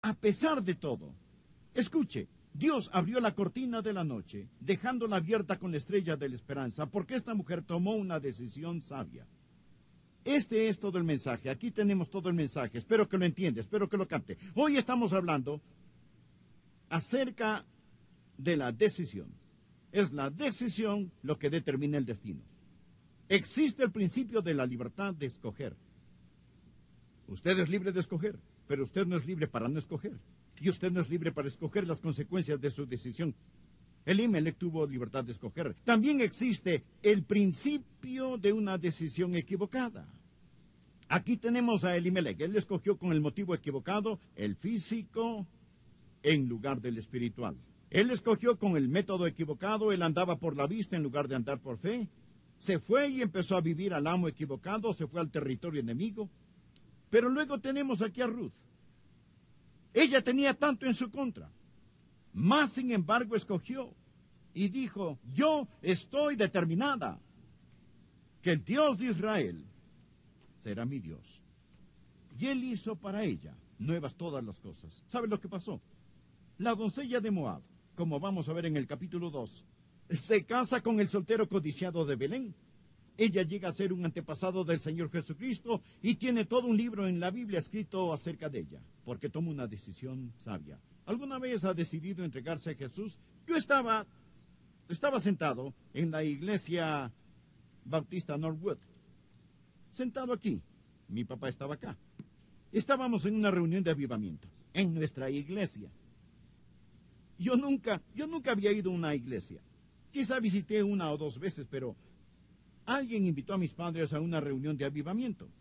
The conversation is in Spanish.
A pesar de todo, escuche, Dios abrió la cortina de la noche, dejándola abierta con la estrella de la esperanza, porque esta mujer tomó una decisión sabia. Este es todo el mensaje. Aquí tenemos todo el mensaje. Espero que lo entienda, espero que lo capte. Hoy estamos hablando acerca de la decisión. Es la decisión lo que determina el destino. Existe el principio de la libertad de escoger. Usted es libre de escoger, pero usted no es libre para no escoger. Y usted no es libre para escoger las consecuencias de su decisión. Elimelech tuvo libertad de escoger. También existe el principio de una decisión equivocada. Aquí tenemos a Elimelech. Él escogió con el motivo equivocado, el físico, en lugar del espiritual. Él escogió con el método equivocado, él andaba por la vista en lugar de andar por fe. Se fue y empezó a vivir al amo equivocado, se fue al territorio enemigo. Pero luego tenemos aquí a Ruth. Ella tenía tanto en su contra. Mas, sin embargo, escogió y dijo, yo estoy determinada que el Dios de Israel será mi Dios. Y él hizo para ella nuevas todas las cosas. ¿Sabe lo que pasó? La doncella de Moab, como vamos a ver en el capítulo 2, se casa con el soltero codiciado de Belén. Ella llega a ser un antepasado del Señor Jesucristo y tiene todo un libro en la Biblia escrito acerca de ella, porque toma una decisión sabia. ¿Alguna vez ha decidido entregarse a Jesús? Yo estaba sentado en la iglesia bautista Northwood, sentado aquí. Mi papá estaba acá. Estábamos en una reunión de avivamiento, en nuestra iglesia. Yo nunca había ido a una iglesia. Quizá visité una o dos veces, pero alguien invitó a mis padres a una reunión de avivamiento.